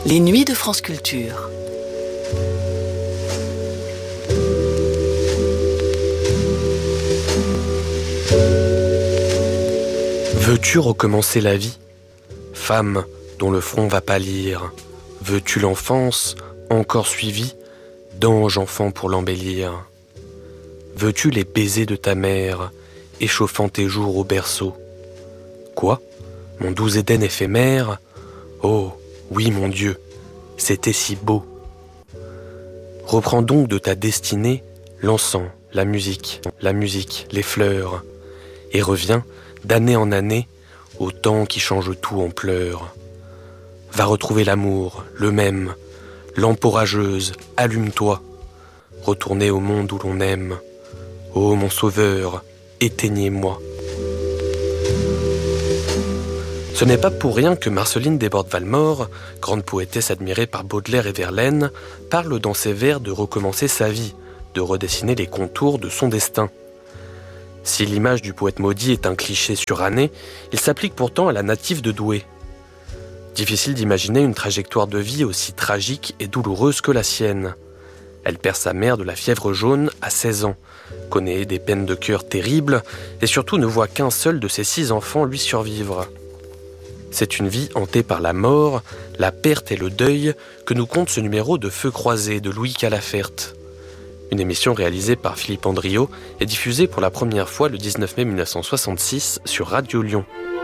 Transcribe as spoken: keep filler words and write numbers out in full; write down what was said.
Les nuits de France Culture. Veux-tu recommencer la vie ? Femme dont le front va pâlir, veux-tu l'enfance encore suivie d'ange enfant pour l'embellir ? Veux-tu les baisers de ta mère, échauffant tes jours au berceau ? Quoi ? Mon doux Éden éphémère ? Oh, oui mon Dieu, c'était si beau. Reprends donc de ta destinée l'encens, la musique, la musique, les fleurs, et reviens d'année en année au temps qui change tout en pleurs. Va retrouver l'amour, le même, lampe orageuse, allume-toi, retournez au monde où l'on aime. Ô mon sauveur, éteignez-moi. Ce n'est pas pour rien que Marceline Desbordes-Valmore, grande poétesse admirée par Baudelaire et Verlaine, parle dans ses vers de recommencer sa vie, de redessiner les contours de son destin. Si l'image du poète maudit est un cliché suranné, il s'applique pourtant à la native de Douai. Difficile d'imaginer une trajectoire de vie aussi tragique et douloureuse que la sienne. Elle perd sa mère de la fièvre jaune à seize ans, connaît des peines de cœur terribles et surtout ne voit qu'un seul de ses six enfants lui survivre. C'est une vie hantée par la mort, la perte et le deuil que nous conte ce numéro de Feux croisés de Louis Calaferte. Une émission réalisée par Philippe Andriot et diffusée pour la première fois le dix-neuf mai mille neuf cent soixante-six sur Radio Lyon.